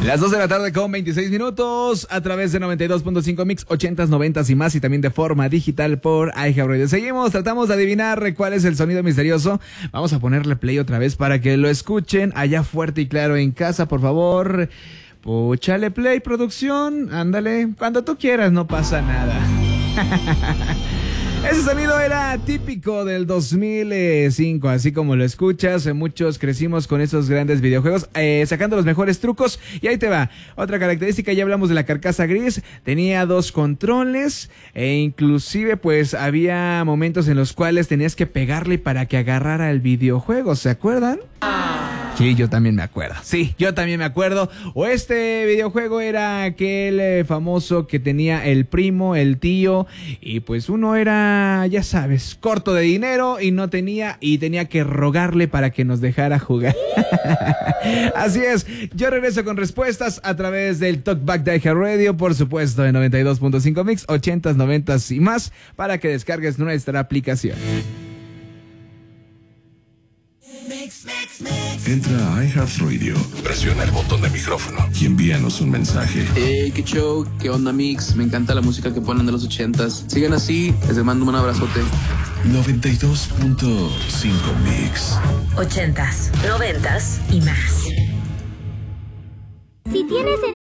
Las 2 de la tarde con 26 minutos a través de 92.5 Mix, 80s, 90s y más, y también de forma digital por iHeartRadio. Seguimos, tratamos de adivinar cuál es el sonido misterioso. Vamos a ponerle play otra vez para que lo escuchen allá fuerte y claro en casa, por favor. Púchale play, producción, ándale, cuando tú quieras, no pasa nada. Ese sonido era típico del 2005, así como lo escuchas. Muchos crecimos con esos grandes videojuegos, sacando los mejores trucos. Y ahí te va. Otra característica, ya hablamos de la carcasa gris. Tenía 2 controles e inclusive pues había momentos en los cuales tenías que pegarle para que agarrara el videojuego. ¿Se acuerdan? Sí, yo también me acuerdo. Sí, yo también me acuerdo. O este videojuego era aquel famoso que tenía el primo, el tío, y pues uno era, ya sabes, corto de dinero y no tenía, y tenía que rogarle para que nos dejara jugar. Así es, yo regreso con respuestas a través del Talkback de iHeartRadio, por supuesto, de 92.5 Mix, 80s, 90s y más, para que descargues nuestra aplicación. Entra a iHeartRadio, presiona el botón de micrófono y envíanos un mensaje. Hey, qué show, qué onda, Mix. Me encanta la música que ponen de los 80s. Sigan así, les mando un abrazote. 92.5 Mix. 80s, 90s y más. Si tienes